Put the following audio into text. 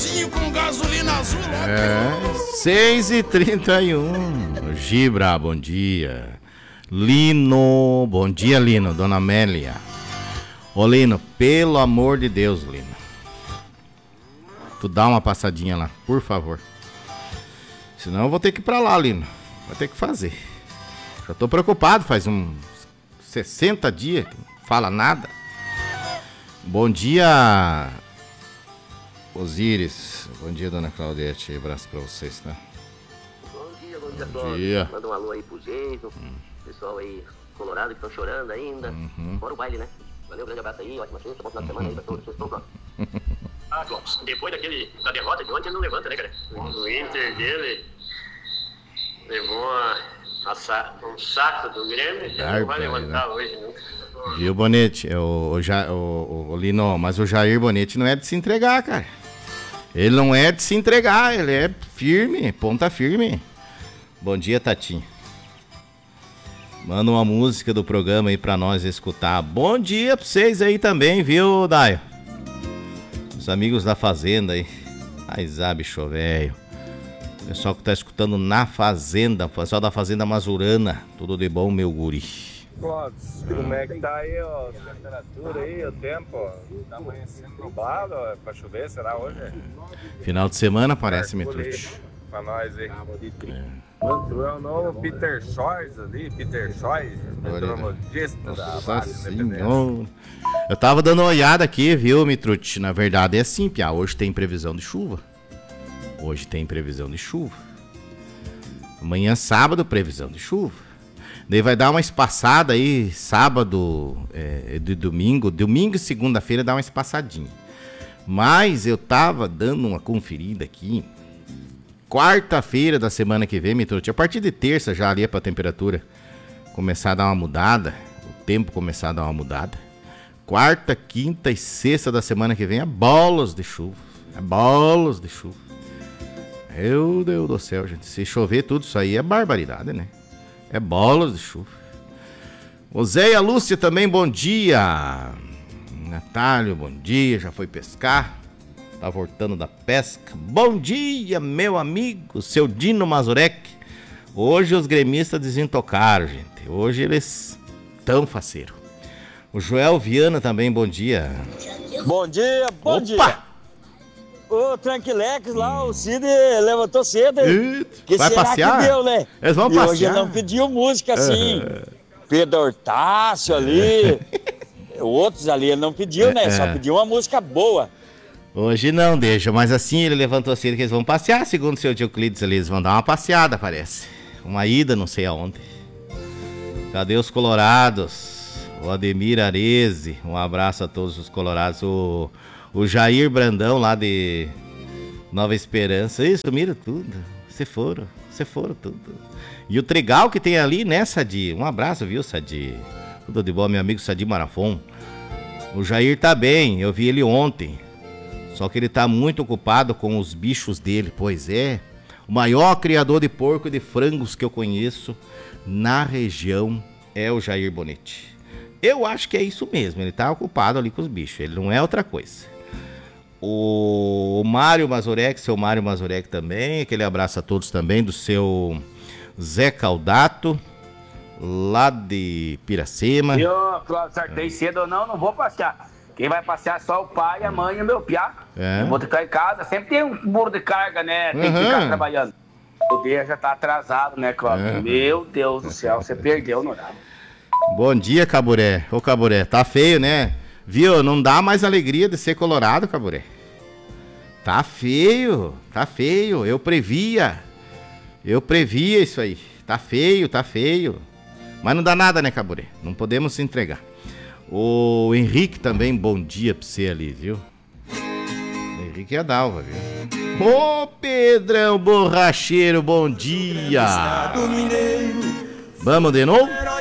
Powerzinho com gasolina azul. 6h31. Gibra, bom dia. Lino, bom dia, Lino. Dona Amélia. Ô, Lino, pelo amor de Deus, Lino. Tu dá uma passadinha lá, por favor. Senão eu vou ter que ir pra lá, Lino. Vai ter que fazer. Já tô preocupado, faz uns 60 dias que não fala nada. Bom dia, Osíris. Bom dia, dona Claudete. Abraço pra vocês, tá? Bom dia Bom todos. dia. Manda um alô aí pro Jason, pessoal aí colorado que estão chorando ainda. Fora o baile, né? Valeu, grande abraço aí, ótima sexta, bom final de semana aí pra todos. Vocês estão prontos. Ah, Clóvis, depois da derrota de ontem ele não levanta, né, cara? O Inter dele levou um saco do Grêmio, ele não vai levantar hoje, não. Viu, Bonete? O Lino, mas o Jair Bonete não é de se entregar, cara. Ele não é de se entregar, ele é firme, ponta firme. Bom dia, Tatinho. Manda uma música do programa aí pra nós escutar. Bom dia pra vocês aí também, viu, Daio? Os amigos da Fazenda aí. Ai, bicho velho. Pessoal que tá escutando na Fazenda, pessoal da Fazenda Mazurana. Tudo de bom, meu guri. Clóvis, como é que tá aí a temperatura aí, o tempo? Tá amanhecendo nublado, é pra chover, será hoje? Final de semana parece, Metrute. Pra nós aí. Tu é o novo Peter Choice ali, Peter Choice, meteorologista da Vale Independência. Eu tava dando uma olhada aqui, viu, Mitrute? Na verdade é assim, Pia, hoje tem previsão de chuva. Hoje tem previsão de chuva. Amanhã, sábado, previsão de chuva. Daí vai dar uma espaçada aí, sábado, de domingo. Domingo e segunda-feira dá uma espaçadinha. Mas eu tava dando uma conferida aqui. Quarta-feira da semana que vem, Mitrute, a partir de terça já ali é pra temperatura começar a dar uma mudada. O tempo começar a dar uma mudada. Quarta, quinta e sexta da semana que vem é bolas de chuva. É bolas de chuva. Meu Deus do céu, gente. Se chover tudo isso aí é barbaridade, né? É bolas de chuva. Oséia Lúcia também, bom dia. Natálio, bom dia. Já foi pescar. Tá voltando da pesca. Bom dia, meu amigo, seu Dino Mazurek. Hoje os gremistas desintocaram, gente. Hoje eles tão faceiro. O Joel Viana também, bom dia. Bom dia, bom dia. O Tranquilex lá, o Cid levantou cedo. Que vai será passear? Que deu, né? Eles vão e passear. hoje ele não pediu música assim. Pedro Hortácio ali. Outros ali ele não pediu, né? Só pediu uma música boa. Hoje não deixa, mas assim ele levantou cedo que eles vão passear, segundo o seu Dioclides ali, eles vão dar uma passeada, parece. Uma ida, não sei aonde. Cadê os colorados? O Ademir Areze, um abraço a todos os colorados. O Jair Brandão lá de Nova Esperança. Isso, mira tudo. Você foram tudo. E o Trigal que tem ali, né, Sadi? Um abraço, viu, Sadi? Tudo de bom, meu amigo Sadi Marafon. O Jair tá bem, eu vi ele ontem. Só que ele tá muito ocupado com os bichos dele, pois é. O maior criador de porco e de frangos que eu conheço na região é o Jair Bonete. Eu acho que é isso mesmo, ele tá ocupado ali com os bichos, ele não é outra coisa. O Mário Mazurek, seu Mário Mazurek também, aquele abraço a todos também, do seu Zé Caldato, lá de Piracema. Eu, Cláudio, acertei cedo ou não vou passear. Quem vai passear é só o pai, a mãe e o meu piá. Eu vou ficar em casa, sempre tem um muro de carga, né? Tem que ficar trabalhando. O dia já tá atrasado, né, Cláudio? Meu Deus do céu, você perdeu no horário. Bom dia, Caburé. Ô, Caburé, tá feio, né? Viu? Não dá mais alegria de ser colorado, Caburé. Tá feio. Eu previa isso aí. Tá feio. Mas não dá nada, né, Caburé? Não podemos se entregar. O Henrique também, bom dia pra você ali, viu? Henrique e a Dalva, viu? Ô, Pedrão Borracheiro, bom dia! Vamos de novo?